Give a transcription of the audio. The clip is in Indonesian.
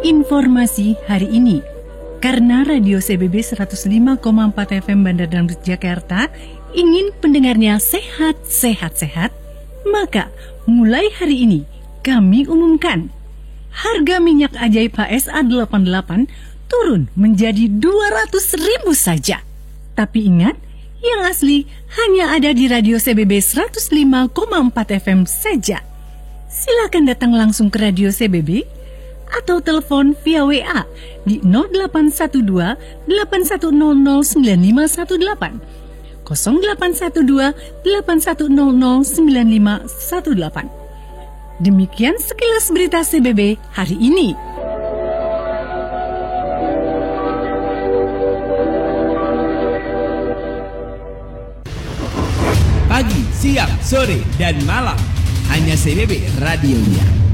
Informasi hari ini. Karena Radio CBB 105,4 FM Bandar dan Jakarta ingin pendengarnya sehat, maka mulai hari ini kami umumkan harga minyak ajaib HSA 88 turun menjadi 200.000 saja. Tapi ingat, yang asli hanya ada di Radio CBB 105,4 FM saja. Silakan datang langsung ke Radio CBB atau telepon via WA di 0812 8100 9518 0812 8100 9518. Demikian sekilas berita CBB hari ini. Pagi, siang, sore, dan malam hanya CBB radionya.